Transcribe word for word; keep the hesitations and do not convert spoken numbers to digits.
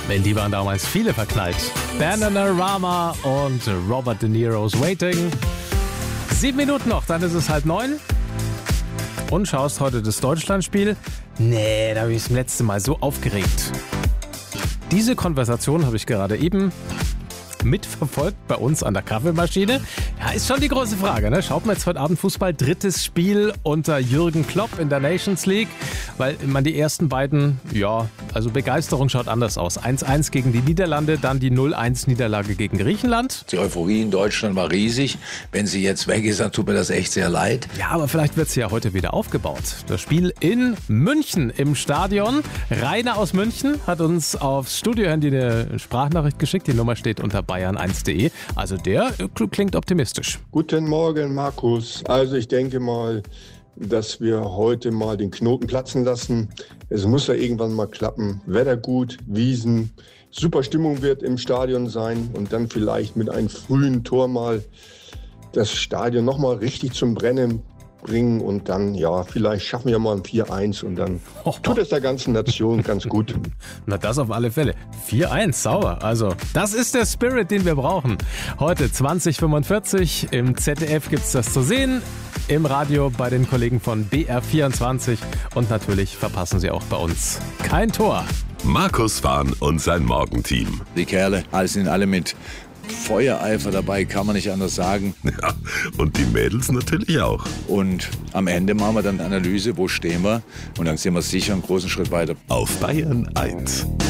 In die waren damals viele verknallt. Bananarama und Robert De Niro's Waiting. Sieben Minuten noch, dann ist es halb neun. Und schaust heute das Deutschlandspiel? Nee, da habe ich das letzte Mal so aufgeregt. Diese Konversation habe ich gerade eben mitverfolgt bei uns an der Kaffeemaschine. Ja, ist schon die große Frage, ne? Schaut man jetzt heute Abend Fußball, drittes Spiel unter Jürgen Klopp in der Nations League, weil man die ersten beiden, ja, also Begeisterung schaut anders aus. eins eins gegen die Niederlande, dann die null eins Niederlage gegen Griechenland. Die Euphorie in Deutschland war riesig. Wenn sie jetzt weg ist, dann tut mir das echt sehr leid. Ja, aber vielleicht wird sie ja heute wieder aufgebaut. Das Spiel in München im Stadion. Rainer aus München hat uns aufs Studiohandy eine Sprachnachricht geschickt. Die Nummer steht unter bayern eins punkt de. Also der klingt optimistisch. Guten Morgen, Markus. Also ich denke mal, dass wir heute mal den Knoten platzen lassen. Es muss ja irgendwann mal klappen. Wetter gut, Wiesen, super Stimmung wird im Stadion sein und dann vielleicht mit einem frühen Tor mal das Stadion nochmal richtig zum Brennen bringen und dann, ja, vielleicht schaffen wir mal ein vier eins und dann tut es der ganzen Nation ganz gut. Na, das auf alle Fälle. vier eins, sauer. Also, das ist der Spirit, den wir brauchen. Heute zwanzig fünfundvierzig, im Z D F gibt's das zu sehen, im Radio bei den Kollegen von B R vierundzwanzig und natürlich verpassen Sie auch bei uns kein Tor. Markus Fahn und sein Morgenteam. Die Kerle, alles sind alle mit Feuereifer dabei, kann man nicht anders sagen. Ja, und die Mädels natürlich auch. Und am Ende machen wir dann eine Analyse, wo stehen wir. Und dann sind wir sicher einen großen Schritt weiter. Auf Bayern eins.